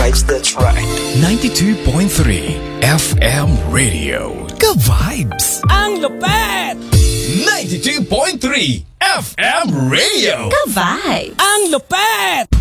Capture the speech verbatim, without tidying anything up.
vibes, that's right. ninety-two point three F M Radio. Ka-vibes! Ang lupet! ninety-two point three F M Radio. Ka-vibes! Ang lupet!